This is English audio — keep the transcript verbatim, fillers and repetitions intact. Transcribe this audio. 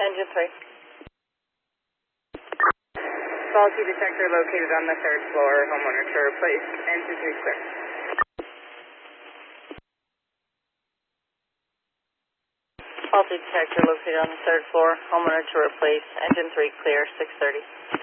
Engine three. Faulty detector located on the third floor. Homeowner to replace. Engine three clear. Faulty detector located on the third floor. Homeowner to replace. Engine three clear. six thirty.